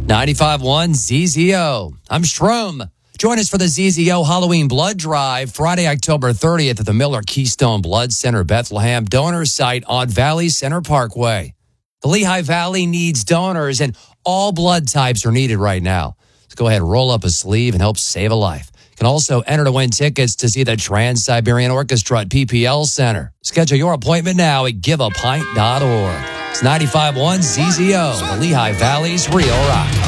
95.1 ZZO. I'm Shroom. Join us for the ZZO Halloween Blood Drive, Friday, October 30th at the Miller Keystone Blood Center, Bethlehem donor site on Valley Center Parkway. The Lehigh Valley needs donors, and all blood types are needed right now. So go ahead, roll up a sleeve and help save a life. You can also enter to win tickets to see the Trans-Siberian Orchestra at PPL Center. Schedule your appointment now at giveapint.org. It's 95.1 ZZO, the Lehigh Valley's Real Rock.